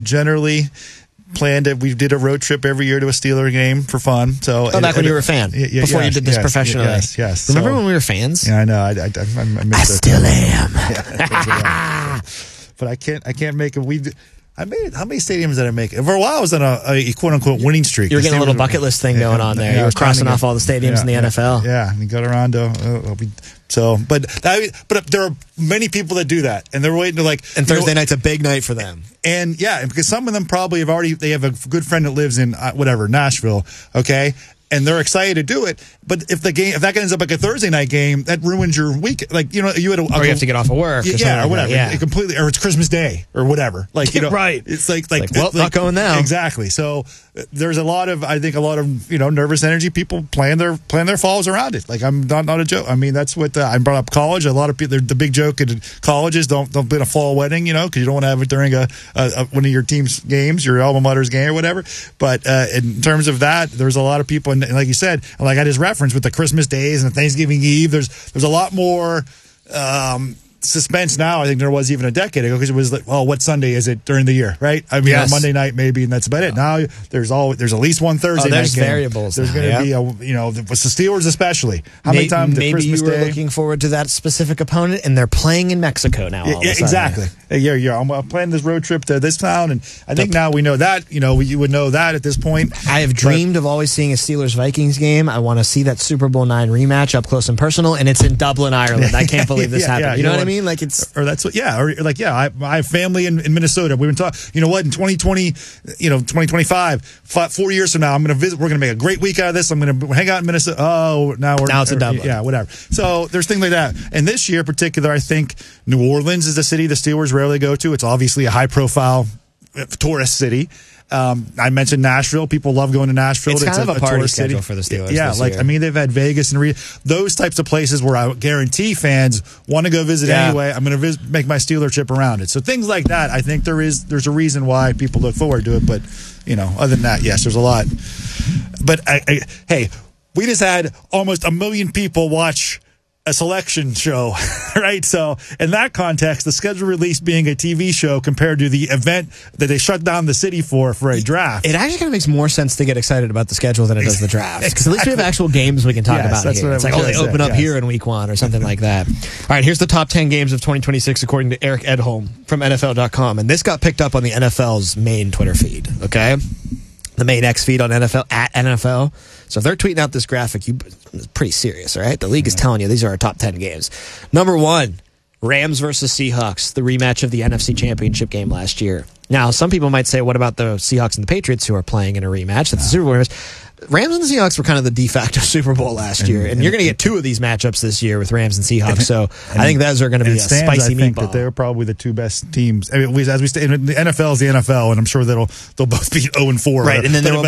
generally planned it. We did a road trip every year to a Steeler game for fun. So back when you were a fan, before you did this professionally. Yes. Remember when we were fans? Yeah, I know. I still am. But I can't make it. How many stadiums did I make? For a while, I was on a quote-unquote winning streak. You were getting a little bucket list thing going on there. You were crossing off all the stadiums in the NFL. Yeah, and you got around to... But there are many people that do that, and they're waiting to And Thursday night's a big night for them. And because some of them probably they have a good friend that lives in Nashville, okay? And they're excited to do it, but if that ends up like a Thursday night game, that ruins your week. You had or you have to get off of work, or whatever. Yeah. Completely, or it's Christmas Day or whatever. Right? It's not going now. Exactly. So there's a lot of nervous energy. People plan their falls around it. I'm not a joke. I mean, that's what I brought up college. A lot of people, the big joke in colleges don't plan a fall wedding, because you don't want to have it during one of your team's games, your alma mater's game or whatever. But in terms of that, there's a lot of people. And like you said, like I just referenced with the Christmas days and Thanksgiving Eve, there's a lot more suspense now, I think, there was even a decade ago, because it was what Sunday is it during the year, right? I mean, on Monday night maybe, and that's about it. Now there's at least one Thursday night there's game. Variables. There's going to be with the Steelers especially. How many times maybe Christmas you were Day? looking forward to that specific opponent, and they're playing in Mexico now. Exactly. Yeah. I'm planning this road trip to this town, and I think now we know that. You would know that at this point. I have dreamed of always seeing a Steelers-Vikings game. I want to see that Super Bowl IX rematch up close and personal, and it's in Dublin, Ireland. I can't believe this happened. You know what I mean? I have family in Minnesota. We've been talking. You know what? In 2020, 2025, 4 years from now, I'm going to visit. We're going to make a great week out of this. I'm going to hang out in Minnesota. Oh, now it's in Dublin. Yeah, whatever. So there's things like that. And this year in particular, I think New Orleans is a city the Steelers rarely go to. It's obviously a high-profile tourist city. I mentioned Nashville. People love going to Nashville. It's kind of a party schedule city for the Steelers. Yeah, this year. they've had Vegas and those types of places where I guarantee fans want to go visit anyway. I'm going to make my Steeler trip around it. So things like that, I think there's a reason why people look forward to it. But other than that, yes, there's a lot. But hey, we just had almost 1 million people watch a selection show, right? So in that context, the schedule release being a TV show compared to the event that they shut down the city for a draft. It actually kind of makes more sense to get excited about the schedule than it does the draft. Because at least we have actual games we can talk about here. It's they open up here in week 1 or something like that. All right, here's the top 10 games of 2026 according to Eric Edholm from NFL.com. And this got picked up on the NFL's main Twitter feed, okay? The main X feed on NFL, at NFL. So if they're tweeting out this graphic, it's pretty serious, all right? The league is telling you these are our top 10 games. Number 1, Rams versus Seahawks, the rematch of the NFC Championship game last year. Now, some people might say, what about the Seahawks and the Patriots who are playing in a rematch? That's the Super Bowl. Rams and the Seahawks were kind of the de facto Super Bowl last year, and you're going to get 2 of these matchups this year with Rams and Seahawks. So I think those are going to be a spicy meatball. I think that they're probably the 2 best teams. I mean, as we say, the NFL is the NFL, and I'm sure they'll both be 0-4. Right, and then there'll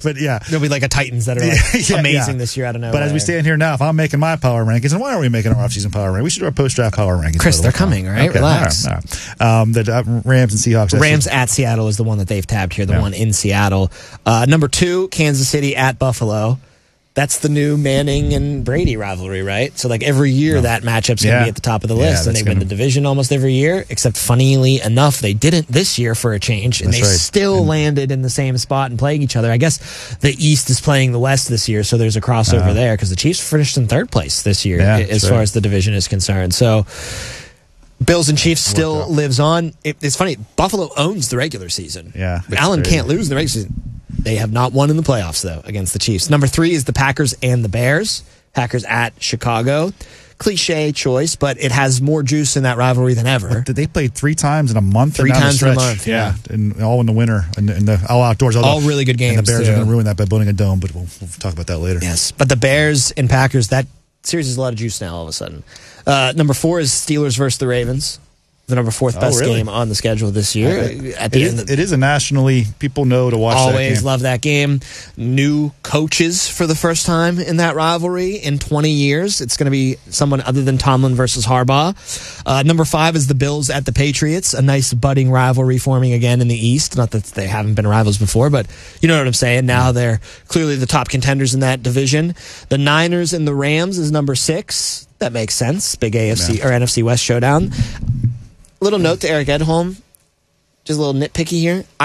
be like a Titans that are amazing this year. I don't know. But as we stand here now, if I'm making my power rankings, and why aren't we making our offseason power rankings? We should do our post-draft power rankings. Chris, they're coming, all right? Okay, relax. All right. The Rams and Seahawks. Rams at Seattle is the one that they've tabbed here. The one in Seattle. Number 2, Kansas City at Buffalo. That's the new Manning and Brady rivalry, right? So every year that matchup's going to be at the top of the list, and they win the division almost every year, except funnily enough, they didn't this year for a change, and still landed in the same spot and playing each other. I guess the East is playing the West this year, so there's a crossover there, because the Chiefs finished in 3rd place this year as far as the division is concerned. So Bills and Chiefs still lives on. It's funny, Buffalo owns the regular season. Yeah, Allen can't lose in the regular season. They have not won in the playoffs, though, against the Chiefs. Number 3 is the Packers and the Bears. Packers at Chicago. Cliche choice, but it has more juice in that rivalry than ever. Did they play 3 times in a month? 3 times in a month, yeah. And all in the winter, and all outdoors. All really good games. And the Bears are going to ruin that by building a dome, but we'll talk about that later. Yes, but the Bears and Packers, that series has a lot of juice now all of a sudden. Number 4 is Steelers versus the Ravens. The number 4th best game on the schedule this year. At the end, it is a nationally, people know to watch that game. Always love that game. New coaches for the first time in that rivalry in 20 years. It's going to be someone other than Tomlin versus Harbaugh. Number 5 is the Bills at the Patriots. A nice budding rivalry forming again in the East. Not that they haven't been rivals before, but you know what I'm saying. Now they're clearly the top contenders in that division. The Niners and the Rams is number 6. That makes sense. Big AFC or NFC West showdown. Little note to Eric Edholm, just a little nitpicky here.